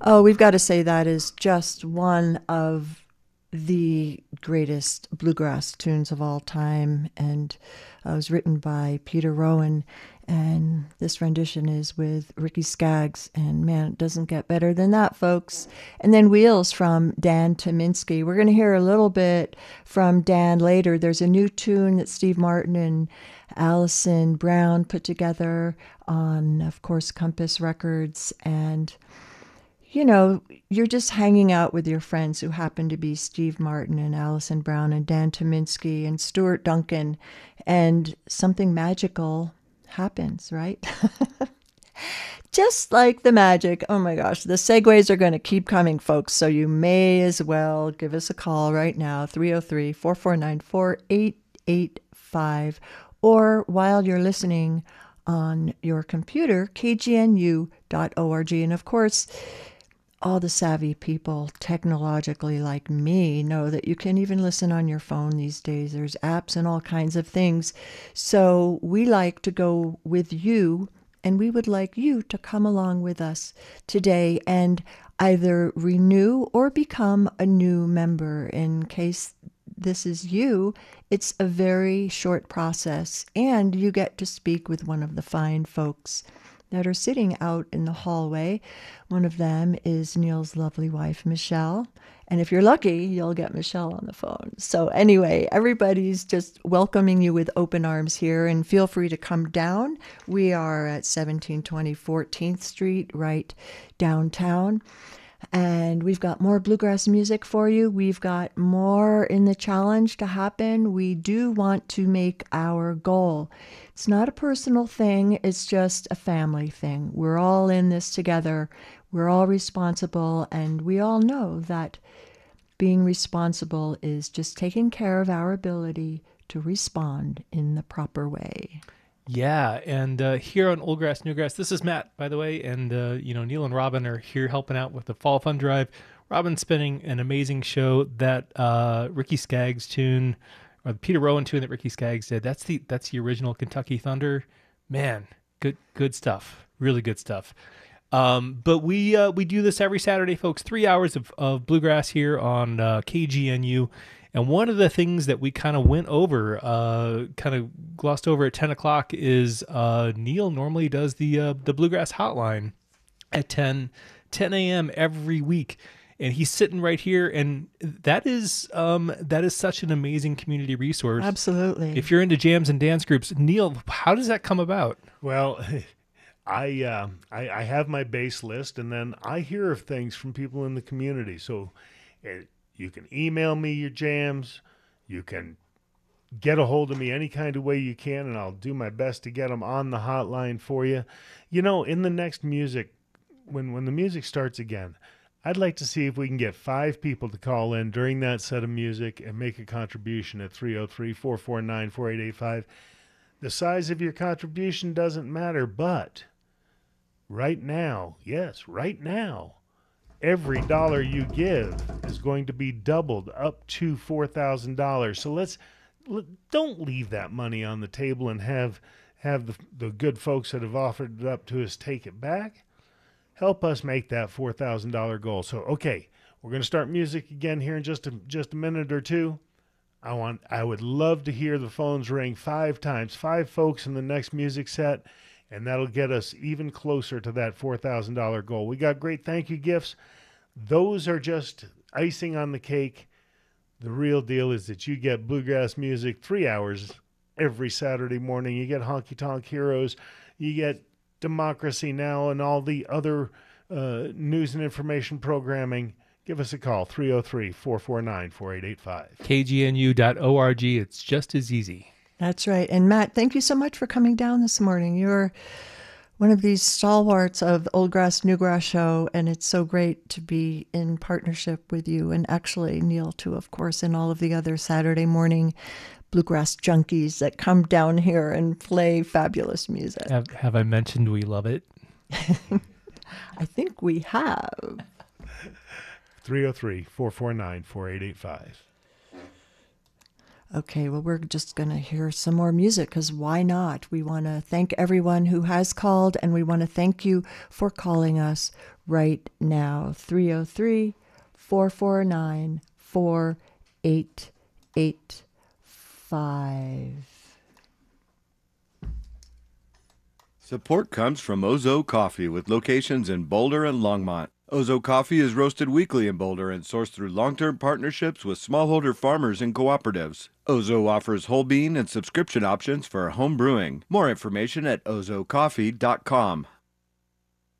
Oh, we've got to say that is just one of the greatest bluegrass tunes of all time. And it was written by Peter Rowan. And this rendition is with Ricky Skaggs. And man, it doesn't get better than that, folks. And then Wheels from Dan Tyminski. We're going to hear a little bit from Dan later. There's a new tune that Steve Martin and Alison Brown put together on, of course, Compass Records. And you know, you're just hanging out with your friends who happen to be Steve Martin and Alison Brown and Dan Tyminski and Stuart Duncan, and something magical happens, right? Just like the magic. Oh my gosh, the segues are going to keep coming, folks, so you may as well give us a call right now, 303-449-4885, or while you're listening on your computer, kgnu.org. And of course, all the savvy people technologically like me know that you can even listen on your phone these days. There's apps and all kinds of things. So we like to go with you, and we would like you to come along with us today and either renew or become a new member. In case this is you, it's a very short process, and you get to speak with one of the fine folks that are sitting out in the hallway. One of them is Neil's lovely wife, Michelle. And if you're lucky, you'll get Michelle on the phone. So anyway, everybody's just welcoming you with open arms here, and feel free to come down. We are at 1720 14th Street, right downtown. And we've got more bluegrass music for you. We've got more in the challenge to happen. We do want to make our goal. It's not a personal thing. It's just a family thing. We're all in this together. We're all responsible. And we all know that being responsible is just taking care of our ability to respond in the proper way. Yeah, and here on Old Grass, New Grass, this is Matt, by the way, and Neil and Robin are here helping out with the Fall Fun Drive. Robin's spinning an amazing show. That Ricky Skaggs tune, or the Peter Rowan tune that Ricky Skaggs did. That's the original Kentucky Thunder. Man, good stuff, really good stuff. But we do this every Saturday, folks. 3 hours of bluegrass here on KGNU. And one of the things that we kind of went over, kind of glossed over at 10 o'clock is Neil normally does the Bluegrass Hotline at 10 a.m. every week. And he's sitting right here, and that is such an amazing community resource. Absolutely. If you're into jams and dance groups, Neil, how does that come about? Well, I have my base list, and then I hear of things from people in the community. So you can email me your jams. You can get a hold of me any kind of way you can, and I'll do my best to get them on the hotline for you. You know, in the next music, when the music starts again, I'd like to see if we can get 5 people to call in during that set of music and make a contribution at 303-449-4885. The size of your contribution doesn't matter, but right now, every dollar you give is going to be doubled up to $4,000. So don't leave that money on the table and have the good folks that have offered it up to us take it back. Help us make that $4,000 goal. So, okay, we're going to start music again here in just a minute or two. I would love to hear the phones ring 5 times, 5 folks in the next music set, and that'll get us even closer to that $4,000 goal. We got great thank you gifts. Those are just icing on the cake. The real deal is that you get bluegrass music 3 hours every Saturday morning. You get Honky Tonk Heroes. You get Democracy Now! And all the other news and information programming. Give us a call, 303-449-4885. KGNU.org. It's just as easy. That's right. And Matt, thank you so much for coming down this morning. You're one of these stalwarts of Old Grass, New Grass show, and it's so great to be in partnership with you, and actually Neil too, of course, and all of the other Saturday morning bluegrass junkies that come down here and play fabulous music. Have I mentioned we love it? I think we have. 303-449-4885. Okay, well, we're just going to hear some more music because why not? We want to thank everyone who has called, and we want to thank you for calling us right now. 303 449 4885. Support comes from Ozo Coffee with locations in Boulder and Longmont. Ozo Coffee is roasted weekly in Boulder and sourced through long-term partnerships with smallholder farmers and cooperatives. Ozo offers whole bean and subscription options for home brewing. More information at ozocoffee.com.